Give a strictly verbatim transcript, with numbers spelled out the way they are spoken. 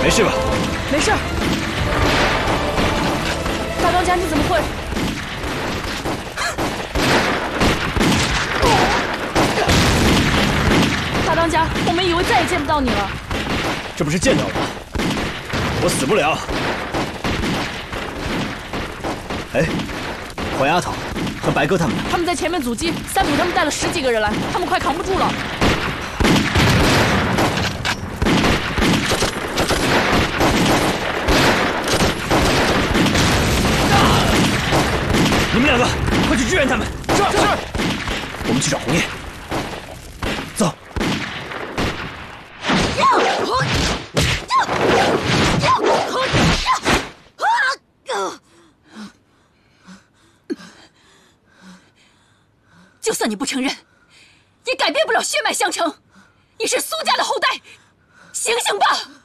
没事吧？ 没事。大当家，你怎么会？大当家，我们以为再也见不到你了。 这不是见到我，我死不了。哎，黄丫头和白哥他们呢？ 他们在前面阻击，三浦他们带了十几个人来，他们快扛不住了。 你们两个快去支援他们！ 是是。 我们去找红叶。走。 就算你不承认，也改变不了血脉相承。你是苏家的后代，醒醒吧！